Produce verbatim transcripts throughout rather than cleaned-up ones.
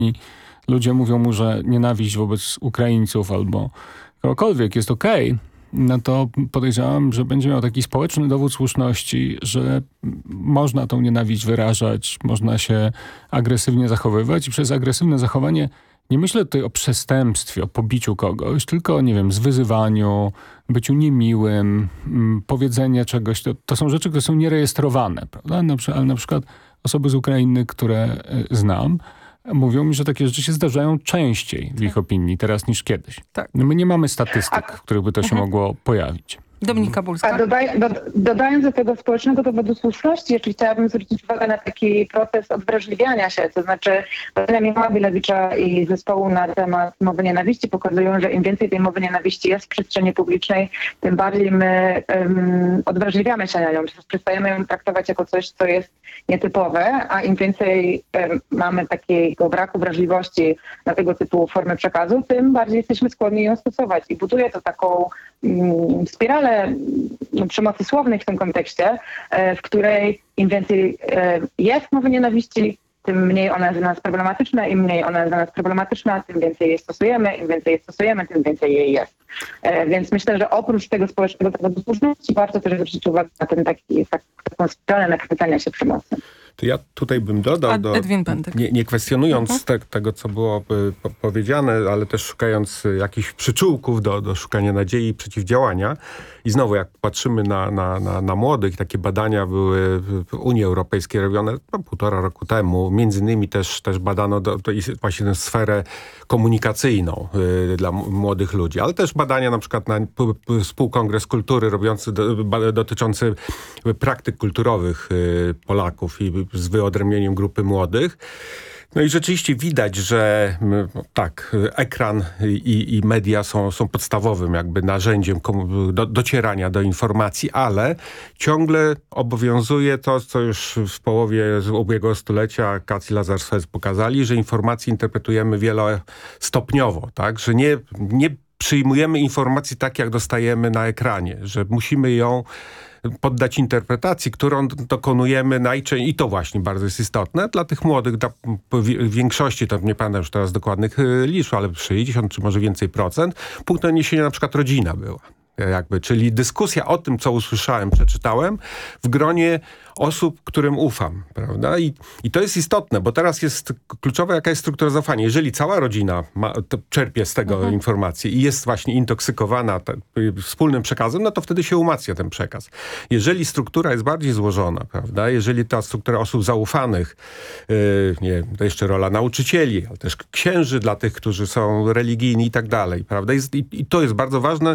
i ludzie mówią mu, że nienawiść wobec Ukraińców albo kogokolwiek jest okej, no to podejrzewam, że będzie miał taki społeczny dowód słuszności, że można tą nienawiść wyrażać, można się agresywnie zachowywać i przez agresywne zachowanie nie myślę tutaj o przestępstwie, o pobiciu kogoś, tylko o, nie wiem, zwyzywaniu, byciu niemiłym, powiedzenie czegoś. To, to są rzeczy, które są nierejestrowane, prawda? Na, ale na przykład osoby z Ukrainy, które znam, mówią mi, że takie rzeczy się zdarzają częściej w ich opinii teraz niż kiedyś. Tak. No my nie mamy statystyk, w których by to się mogło pojawić. Dominika Bulska. A dodaj, do, dodając do tego społecznego dowodu słuszności, jeszcze chciałabym zwrócić uwagę na taki proces odwrażliwiania się, to znaczy badania Michała Bilewicza i zespołu na temat mowy nienawiści pokazują, że im więcej tej mowy nienawiści jest w przestrzeni publicznej, tym bardziej my um, odwrażliwiamy się na nią, przestajemy ją traktować jako coś, co jest nietypowe, a im więcej um, mamy takiego braku wrażliwości na tego typu formy przekazu, tym bardziej jesteśmy skłonni ją stosować i buduje to taką um, spiralę no, przemocy słownej w tym kontekście, w której im więcej jest mowy nienawiści, tym mniej ona jest dla nas problematyczna, im mniej ona jest dla nas problematyczna, tym więcej jej stosujemy, im więcej jej stosujemy, tym więcej jej jest. Więc myślę, że oprócz tego społecznego dowodu słuszności warto też zwrócić uwagę na ten taki, tak, taką spiralę nakręcania się przemocy. To ja tutaj bym dodał, do, nie, nie kwestionując uh-huh. te, tego, co było po, powiedziane, ale też szukając jakichś przyczółków do, do szukania nadziei i przeciwdziałania. I znowu, jak patrzymy na, na, na, na młodych, takie badania były w Unii Europejskiej robione no, półtora roku temu. Między innymi też, też badano do, to właśnie tę sferę komunikacyjną y, dla młodych ludzi, ale też badania na przykład na Współkongres Kultury robiący, do, ba, dotyczący praktyk kulturowych y, Polaków i z wyodrębnieniem grupy młodych. No i rzeczywiście widać, że tak, ekran i, i media są, są podstawowym jakby narzędziem do, docierania do informacji, ale ciągle obowiązuje to, co już w połowie ubiegłego stulecia Katz i Lazarus pokazali, że informacje interpretujemy wielostopniowo, tak, że nie, nie przyjmujemy informacji tak, jak dostajemy na ekranie, że musimy ją poddać interpretacji, którą dokonujemy najczęściej, i to właśnie bardzo jest istotne, dla tych młodych, dla w większości, to nie pamiętam już teraz dokładnych liczb, ale sześćdziesiąt czy może więcej procent, punkt odniesienia na przykład rodzina była. Jakby, czyli dyskusja o tym, co usłyszałem, przeczytałem w gronie osób, którym ufam, prawda? I, i to jest istotne, bo teraz jest kluczowe, jaka jest struktura zaufania. Jeżeli cała rodzina ma, czerpie z tego mhm. informacje i jest właśnie intoksykowana te, wspólnym przekazem, no to wtedy się umacnia ten przekaz. Jeżeli struktura jest bardziej złożona, prawda? Jeżeli ta struktura osób zaufanych, yy, nie to jeszcze rola nauczycieli, ale też księży dla tych, którzy są religijni i tak dalej, prawda? I, i, i to jest bardzo ważne,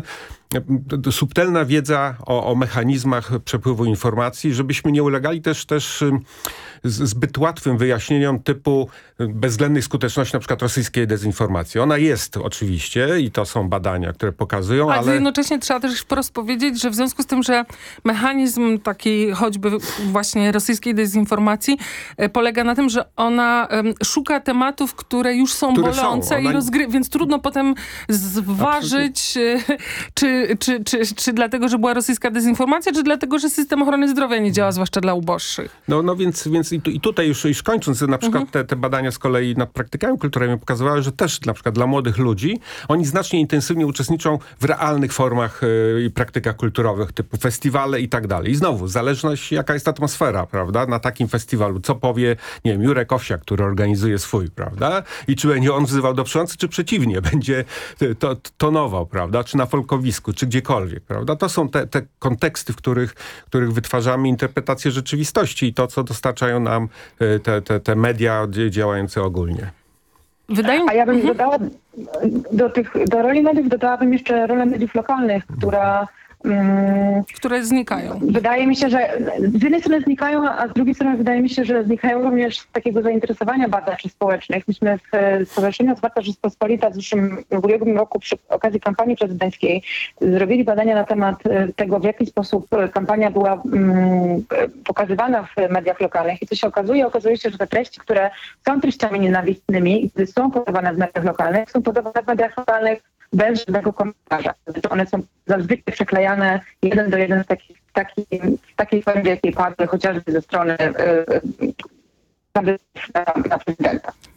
subtelna wiedza o, o mechanizmach przepływu informacji, żebyśmy nie ulegali też, też zbyt łatwym wyjaśnieniom typu bezwzględnej skuteczności na przykład rosyjskiej dezinformacji. Ona jest oczywiście i to są badania, które pokazują, ale... Ale jednocześnie trzeba też wprost powiedzieć, że w związku z tym, że mechanizm takiej choćby właśnie rosyjskiej dezinformacji polega na tym, że ona um, szuka tematów, które już są które bolące są. Ona... i rozgry... więc trudno potem zważyć, czy, czy, czy, czy dlatego, że była rosyjska dezinformacja, czy dlatego, że system ochrony zdrowia nie działa, zwłaszcza dla uboższych. No, no więc, więc i, tu, i tutaj już, już kończąc, na przykład mhm. te, te badania z kolei nad praktykami kulturowymi pokazywały, że też na przykład dla młodych ludzi oni znacznie intensywnie uczestniczą w realnych formach i yy, praktykach kulturowych typu festiwale i tak dalej. I znowu, zależność jaka jest atmosfera, prawda, na takim festiwalu. Co powie, nie wiem, Jurek Owsiak, który organizuje swój, prawda, i czy będzie on wzywał do przemocy, czy przeciwnie, będzie to, tonował, prawda, czy na folkowisku, czy gdziekolwiek, prawda. To są te, te konteksty, w których, których wytwarzamy interpretację rzeczywistości i to, co dostarczają nam te, te, te media działające ogólnie. Wydaje mi... A ja bym dodała do, tych, do roli mediów dodałabym jeszcze rolę mediów lokalnych, która... Um, które znikają. Wydaje mi się, że z jednej strony znikają, a z drugiej strony wydaje mi się, że znikają również z takiego zainteresowania badaczy społecznych. Myśmy w Stowarzyszeniu Otwarta Rzeczpospolita w zeszłym w ubiegłym roku przy okazji kampanii prezydenckiej zrobili badania na temat tego, w jaki sposób kampania była um, pokazywana w mediach lokalnych. I co się okazuje? Okazuje się, że te treści, które są treściami nienawistnymi i które są podawane w mediach lokalnych, są podawane w mediach lokalnych bez żadnego komentarza. Znaczy one są zazwyczaj przeklejane jeden do jeden w, taki, w, taki, w takiej formie, jakiej padły chociażby ze strony yy, yy, na, na prezydenta.